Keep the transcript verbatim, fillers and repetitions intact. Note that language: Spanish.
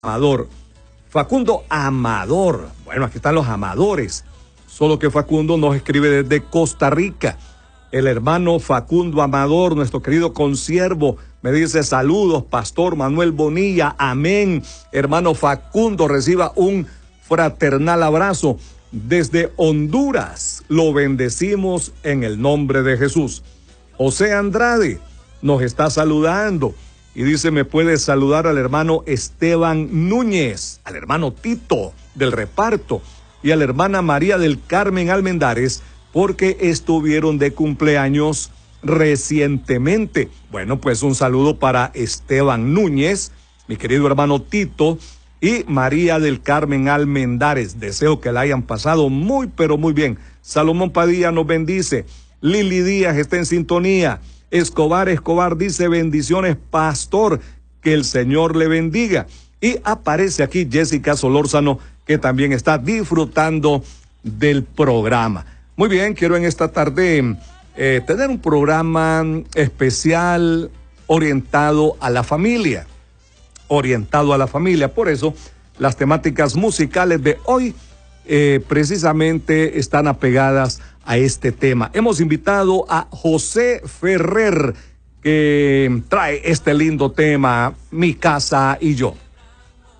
Amador. Facundo Amador. Bueno, aquí están los amadores. Solo que Facundo nos escribe desde Costa Rica. El hermano Facundo Amador, nuestro querido consiervo, me dice saludos, Pastor Manuel Bonilla. Amén. Hermano Facundo, reciba un fraternal abrazo desde Honduras. Lo bendecimos en el nombre de Jesús. José Andrade nos está saludando. Y dice, me puede saludar al hermano Esteban Núñez, al hermano Tito del reparto y a la hermana María del Carmen Almendares, porque estuvieron de cumpleaños recientemente. Bueno, pues un saludo para Esteban Núñez, mi querido hermano Tito y María del Carmen Almendares. Deseo que la hayan pasado muy, pero muy bien. Salomón Padilla nos bendice. Lili Díaz está en sintonía. Escobar Escobar dice, bendiciones, pastor, que el Señor le bendiga. Y aparece aquí Jessica Solórzano, que también está disfrutando del programa. Muy bien, quiero en esta tarde eh, tener un programa especial orientado a la familia, orientado a la familia. Por eso, las temáticas musicales de hoy eh, precisamente están apegadas a este tema. Hemos invitado a José Ferrer, que trae este lindo tema, Mi casa y yo.